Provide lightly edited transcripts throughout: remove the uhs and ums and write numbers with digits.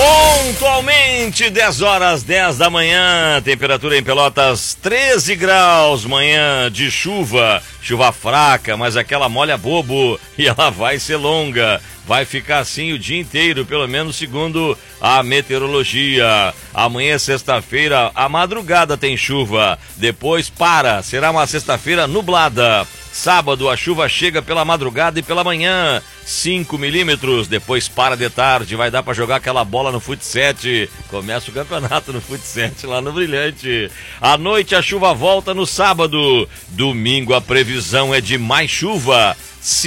Pontualmente, 10 horas 10 da manhã, temperatura em Pelotas 13 graus, manhã de chuva, chuva fraca, mas aquela molha bobo e ela vai ser longa, vai ficar assim o dia inteiro, pelo menos segundo a meteorologia. Amanhã, sexta-feira, a madrugada tem chuva, depois para, será uma sexta-feira nublada. Sábado a chuva chega pela madrugada e pela manhã, 5 milímetros, depois para de tarde, vai dar para jogar aquela bola no fut-7, começa o campeonato no fut-7 lá no Brilhante. À noite a chuva volta no sábado, domingo a previsão é de mais chuva,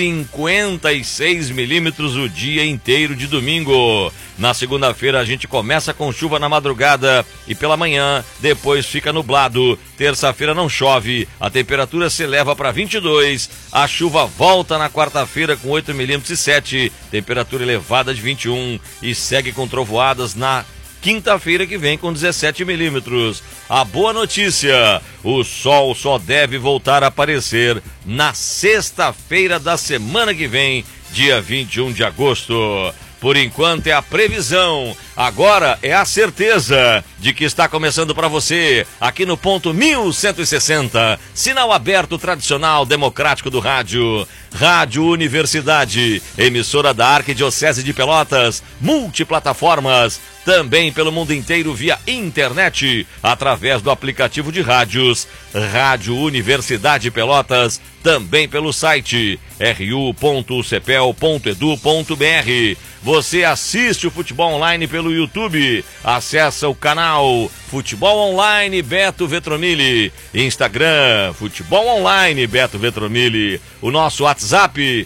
56 milímetros o dia inteiro de domingo. Na segunda-feira a gente começa com chuva na madrugada e pela manhã, depois fica nublado. Terça-feira não chove, a temperatura se eleva para 22. A chuva volta na quarta-feira com 8 milímetros e 7, temperatura elevada de 21 e segue com trovoadas na quinta-feira que vem com 17 milímetros. A boa notícia, o sol só deve voltar a aparecer na sexta-feira da semana que vem, dia 21 de agosto. Por enquanto é a previsão, agora é a certeza de que está começando para você, aqui no ponto 1160, sinal aberto tradicional democrático do rádio, Rádio Universidade, emissora da Arquidiocese de Pelotas, multiplataformas, também pelo mundo inteiro via internet, através do aplicativo de rádios, Rádio Universidade Pelotas, também pelo site ru.cepel.edu.br. Você assiste o futebol online pelo YouTube, acessa o canal Futebol Online Beto Vetromilli, Instagram Futebol Online Beto Vetromilli, o nosso WhatsApp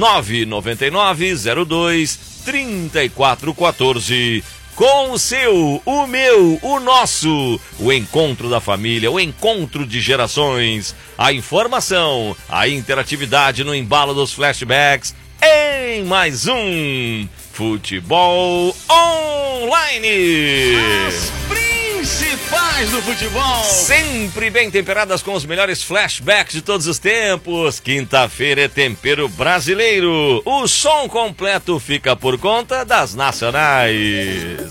999023414. Com o seu, o meu, o nosso, o encontro da família, o encontro de gerações, a informação, a interatividade no embalo dos flashbacks, em mais um Futebol Online. As principais do futebol, sempre bem temperadas com os melhores flashbacks de todos os tempos. Quinta-feira é tempero brasileiro. O som completo fica por conta das nacionais.